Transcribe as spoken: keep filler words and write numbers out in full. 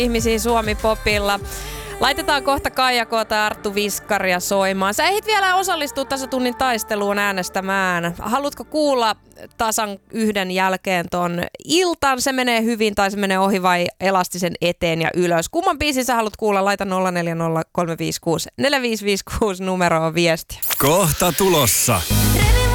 ihmisiä Suomi-popilla. Laitetaan kohta Kaija K. tai Arttu Viskaria soimaan. Sä ehdit vielä osallistua tasatunnin taisteluun äänestämään. Haluatko kuulla tasan yhden jälkeen ton iltan? Se menee hyvin tai se menee ohi vai elastisen eteen ja ylös? Kumman biisin sä haluat kuulla? Laita nolla neljä nolla kolme viisi kuusi neljä viisi viisi kuusi numeroon viestiä. Kohta tulossa.